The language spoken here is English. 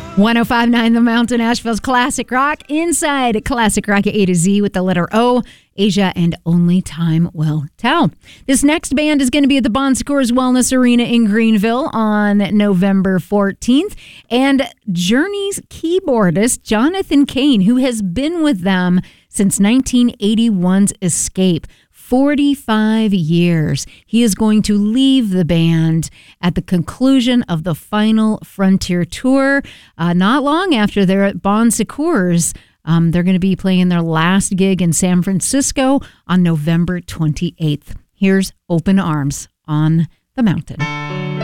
105.9 The Mountain, Asheville's Classic Rock. Inside Classic Rock A to Z with the letter O, Asia, and Only Time Will Tell. This next band is going to be at the Bon Secours Wellness Arena in Greenville on November 14th. And Journey's keyboardist, Jonathan Cain, who has been with them since 1981's Escape, 45 years. He is going to leave the band at the conclusion of the final Frontier Tour. Not long after they're at Bon Secours, they're going to be playing their last gig in San Francisco on November 28th. Here's Open Arms on the Mountain.